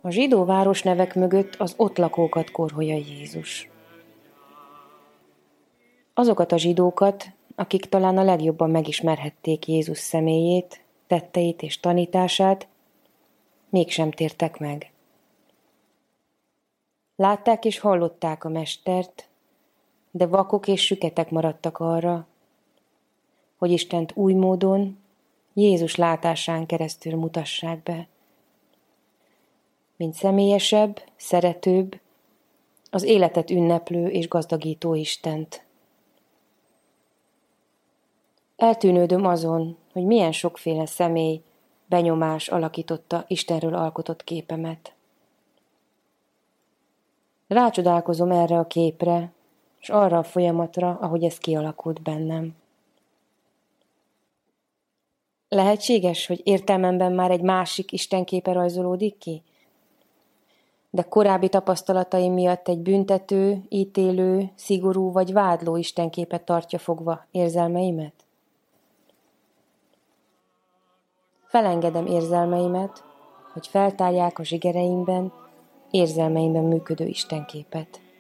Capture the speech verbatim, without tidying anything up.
A zsidó városnevek mögött az ott lakókat korholya Jézus. Azokat a zsidókat, akik talán a legjobban megismerhették Jézus személyét, tetteit és tanítását, mégsem tértek meg. Látták és hallották a mestert, de vakok és süketek maradtak arra, hogy Istent új módon, Jézus látásán keresztül mutassák be, mint személyesebb, szeretőbb, az életet ünneplő és gazdagító Istent. Eltűnődöm azon, hogy milyen sokféle személy, benyomás alakította Istenről alkotott képemet. Rácsodálkozom erre a képre, és arra a folyamatra, ahogy ez kialakult bennem. Lehetséges, hogy értelmemben már egy másik istenképe rajzolódik ki? De korábbi tapasztalataim miatt egy büntető, ítélő, szigorú vagy vádló istenképet tartja fogva érzelmeimet? Felengedem érzelmeimet, hogy feltárják a zsigereimben, érzelmeimben működő istenképet.